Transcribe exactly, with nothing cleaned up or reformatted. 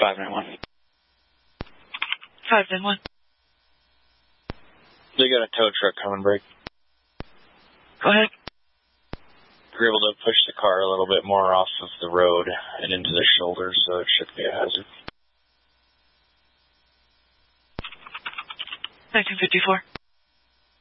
five nine one. five nine one. They got a tow truck coming, break. Go ahead. We're able to push the car a little bit more off of the road and into the shoulder, so it should be a hazard. nineteen fifty-four.